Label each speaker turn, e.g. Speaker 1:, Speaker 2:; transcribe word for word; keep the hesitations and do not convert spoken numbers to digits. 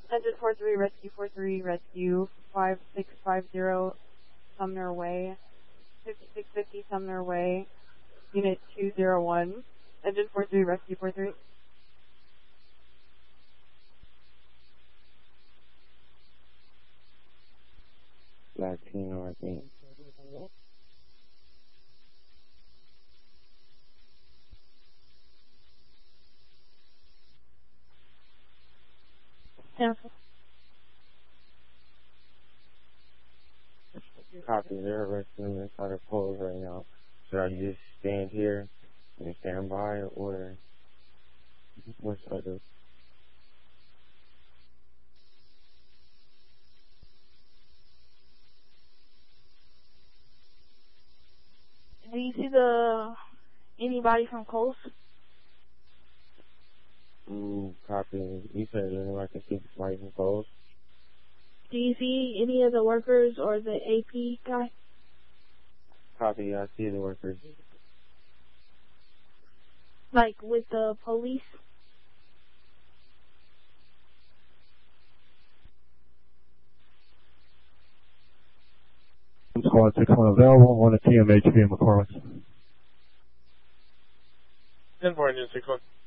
Speaker 1: Engine four three, Rescue four three, Rescue five six five zero, Sumner Way, fifty-six fifty Sumner Way, Unit two zero one. Engine four three, Rescue four three.
Speaker 2: Latino, I think.
Speaker 1: Cancel.
Speaker 2: Copy, they're arresting them inside the poles right now. Should I just stand here and stand by, or what should I do?
Speaker 3: Do you see the anybody from Coast?
Speaker 2: Mm, copy. You said anyone can see somebody from Coles?
Speaker 3: Do you see any of the workers or the A P guy?
Speaker 2: Copy, I see the workers.
Speaker 3: Like with the police?
Speaker 4: Squad six one available, one at T M H P in McCormick.
Speaker 5: ten four, Engine six one.